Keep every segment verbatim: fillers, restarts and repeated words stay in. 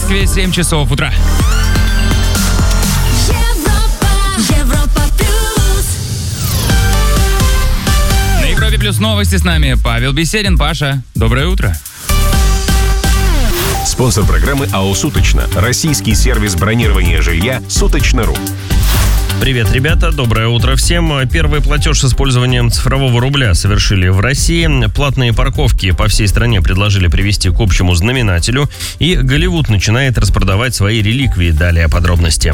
Москве семь часов утра. На Европе Плюс новости с нами Павел Беседин. Паша, доброе утро. Спонсор программы АО «Суточно». Российский сервис бронирования жилья «Суточно.ру». Привет, ребята, доброе утро всем. Первый платеж с использованием цифрового рубля совершили в России. Платные парковки по всей стране предложили привести к общему знаменателю. И Голливуд начинает распродавать свои реликвии. Далее подробности.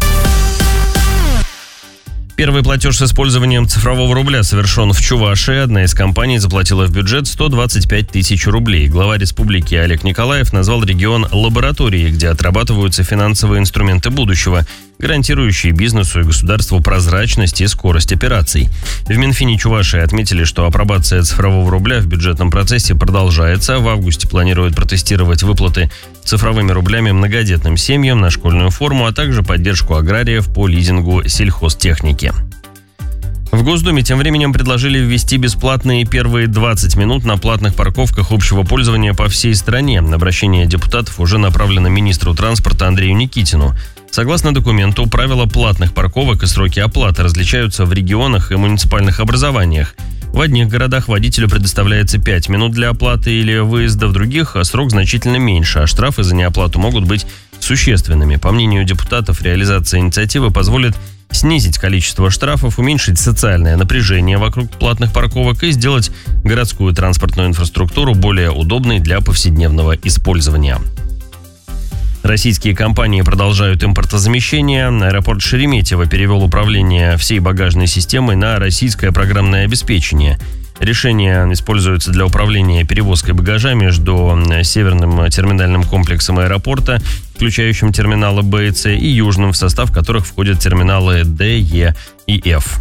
Первый платеж с использованием цифрового рубля совершен в Чувашии. Одна из компаний заплатила в бюджет сто двадцать пять тысяч рублей. Глава республики Олег Николаев назвал регион лабораторией, где отрабатываются финансовые инструменты будущего, гарантирующие бизнесу и государству прозрачность и скорость операций. В Минфине Чувашии отметили, что апробация цифрового рубля в бюджетном процессе продолжается. В августе планируют протестировать выплаты цифровыми рублями многодетным семьям на школьную форму, а также поддержку аграриев по лизингу сельхозтехники. В Госдуме тем временем предложили ввести бесплатные первые двадцать минут на платных парковках общего пользования по всей стране. Обращение депутатов уже направлено министру транспорта Андрею Никитину. Согласно документу, правила платных парковок и сроки оплаты различаются в регионах и муниципальных образованиях. В одних городах водителю предоставляется пять минут для оплаты или выезда, в других срок значительно меньше, а штрафы за неоплату могут быть существенными. По мнению депутатов, реализация инициативы позволит снизить количество штрафов, уменьшить социальное напряжение вокруг платных парковок и сделать городскую транспортную инфраструктуру более удобной для повседневного использования. Российские компании продолжают импортозамещение. Аэропорт Шереметьево перевел управление всей багажной системой на российское программное обеспечение. Решение используется для управления перевозкой багажа между северным терминальным комплексом аэропорта, включающим терминалы Б и С, и южным, в состав которых входят терминалы Д, Е и Ф.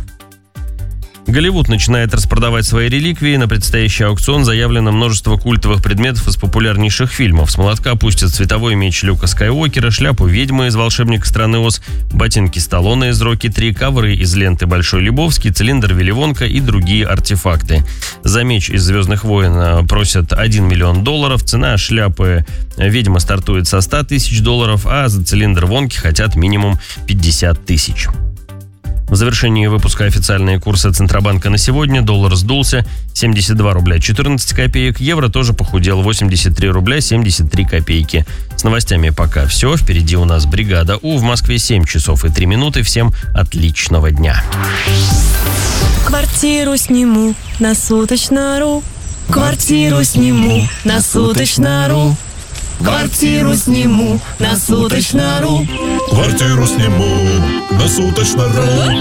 Голливуд начинает распродавать свои реликвии. На предстоящий аукцион заявлено множество культовых предметов из популярнейших фильмов. С молотка пустят световой меч Люка Скайуокера, шляпу ведьмы из «Волшебника страны Оз», ботинки Сталлоне из «Рокки три», ковры из ленты «Большой Лебовский», цилиндр Вилли Вонка и другие артефакты. За меч из «Звездных войн» просят один миллион долларов. Цена шляпы ведьма стартует со ста тысяч долларов, а за цилиндр Вонки хотят минимум пятьдесят тысяч. В завершении выпуска официальные курсы Центробанка на сегодня. Доллар сдулся семьдесят два рубля четырнадцать копеек. Евро тоже похудел восемьдесят три рубля семьдесят три копейки. С новостями пока все. Впереди у нас бригада У. В Москве семь часов и три минуты. Всем отличного дня. Квартиру сниму на Суточно.ру. Квартиру сниму на Суточно.ру. Квартиру сниму на Суточно.ру. Квартиру сниму на Суточно.ру.